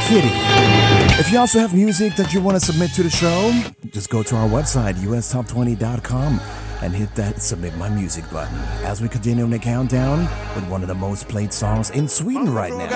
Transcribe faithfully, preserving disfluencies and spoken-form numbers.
Kitty. If you also have music that you want to submit to the show, just go to our website, u s top twenty dot com, and hit that Submit My Music button as we continue the countdown with one of the most played songs in Sweden right now.